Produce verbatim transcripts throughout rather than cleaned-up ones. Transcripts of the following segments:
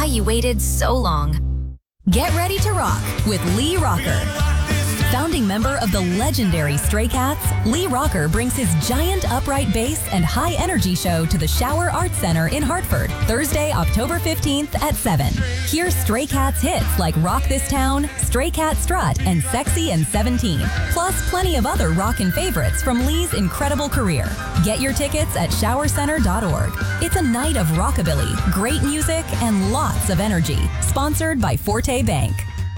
you waited so long. Get ready to rock with Lee Rocker. Founding member of the legendary Stray Cats, Lee Rocker brings his giant upright bass and high energy show to the Shower Arts Center in Hartford, Thursday, October fifteenth at seven. Hear Stray Cats hits like Rock This Town, Stray Cat Strut, and Sexy and seventeen. Plus plenty of other rockin' favorites from Lee's incredible career. Get your tickets at shower center dot org. It's a night of rockabilly, great music, and lots of energy. Sponsored by Forte Bank.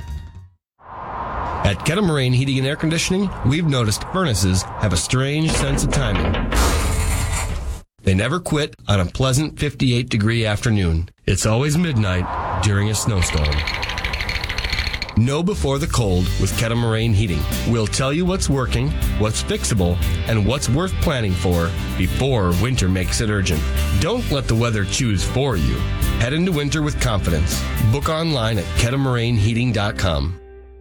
At Kettle Moraine Heating and Air Conditioning, we've noticed furnaces have a strange sense of timing. They never quit on a pleasant fifty-eight degree afternoon. It's always midnight during a snowstorm. Know before the cold with Kettle Moraine Heating. We'll tell you what's working, what's fixable, and what's worth planning for before winter makes it urgent. Don't let the weather choose for you. Head into winter with confidence. Book online at kettle moraine heating dot com.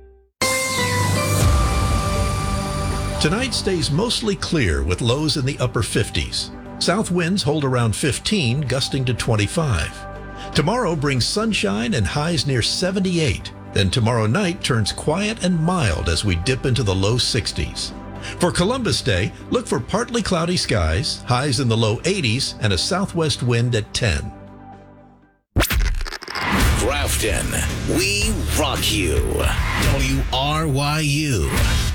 Tonight stays mostly clear with lows in the upper fifties. South winds hold around fifteen, gusting to twenty-five. Tomorrow brings sunshine and highs near seventy-eight. Then tomorrow night turns quiet and mild as we dip into the low sixties. For Columbus Day, look for partly cloudy skies, highs in the low eighties, and a southwest wind at ten. Grafton, we rock you. W R Y U.